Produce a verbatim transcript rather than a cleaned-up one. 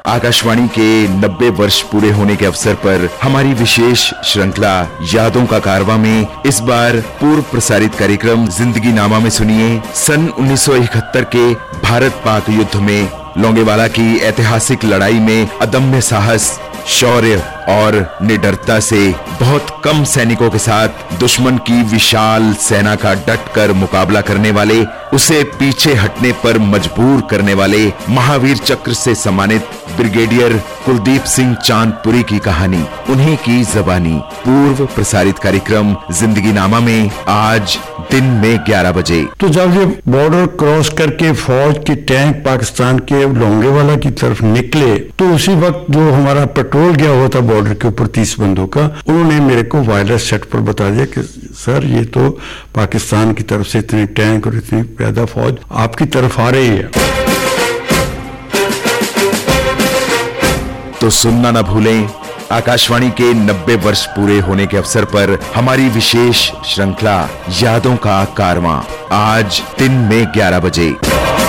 आकाशवाणी के नब्बे वर्ष पूरे होने के अवसर पर हमारी विशेष श्रृंखला यादों का कारवां में इस बार पूर्व प्रसारित कार्यक्रम जिंदगी नामा में सुनिए सन उन्नीस सौ इकहत्तर के भारत पाक युद्ध में लोंगेवाला की ऐतिहासिक लड़ाई में अदम्य साहस, शौर्य और निडरता से बहुत कम सैनिकों के साथ दुश्मन की विशाल सेना का डटकर मुकाबला करने वाले, उसे पीछे हटने पर मजबूर करने वाले महावीर चक्र से सम्मानित ब्रिगेडियर कुलदीप सिंह चांदपुरी की कहानी, उन्हीं की ज़बानी पूर्व प्रसारित कार्यक्रम जिंदगी नामा में आज दिन में ग्यारह बजे। तो जब ये बॉर्डर क्रॉस करके फौज के टैंक पाकिस्तान के लोंगेवाला की तरफ निकले तो उसी वक्त जो हमारा पेट्रोल गया हुआ था बॉर्डर के ऊपर तीस बंदों का, उन्होंने मेरे को वायरलेस सेट पर बता दिया कि सर ये तो पाकिस्तान की तरफ से इतने टैंक और इतनी प्यादा फौज आपकी तरफ आ रही है। तो सुनना न भूलें आकाशवाणी के नब्बे वर्ष पूरे होने के अवसर पर हमारी विशेष श्रृंखला यादों का कारवां आज दिन में ग्यारह बजे।